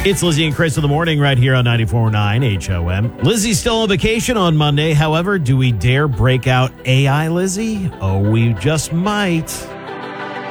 It's Lizzie and Chris in the morning right here on 94.9 HOM. Lizzie's still on vacation on Monday. However, do we dare break out AI Lizzie? Oh, we just might.